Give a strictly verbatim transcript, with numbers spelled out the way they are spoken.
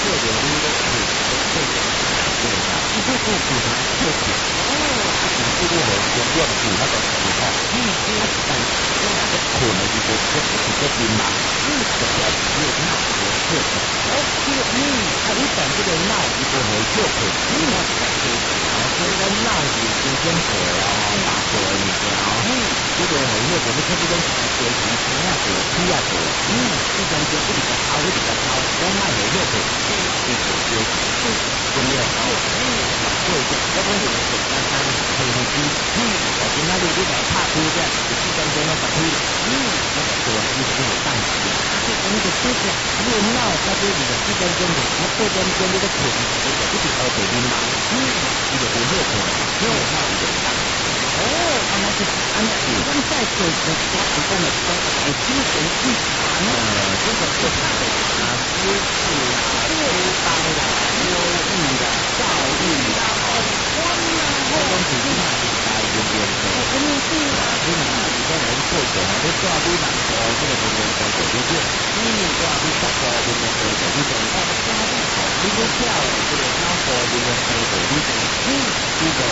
这个你的是这个对吧？你这个是它确实哦，它是这个中央是那个时候，嗯，它但那个困的一个这不是这边嘛，嗯，主要是有脑的确实，哦，这个嗯，它一旦这个脑一个回就可以，嗯，然后这个脑是新鲜水哦，打水你知道，嗯，这个回就可能这边才水是什么样子，皮啊子，嗯，这中间一比较高，一比较高，我买回就可以，嗯，一个就嗯，真的哦，嗯，对对，要不然就简单单配合机，嗯，我今天你你来拍出这样，你四分钟那个推，嗯，那个做一个蛋白，这个那个吃起来，热闹在这里的四分钟的，那这边跟这个捆，这个一比二比零嘛，嗯，一个不热捆，热闹一点大。哦，安那是安那是，咱在做做做成功的时候，哎，精神剧场，呃，这个是太啊，知识啊，书包啦，忧郁啦，躁郁啦，哦，欢啦，这种是起码是大一点点的，肯定是啊，起码一个人做着，你做你难做，这个人人做着，你就嗯，做你做做人人做着，你就哦，加入好，你都跳了，这个超过人人做着，你就嗯，这个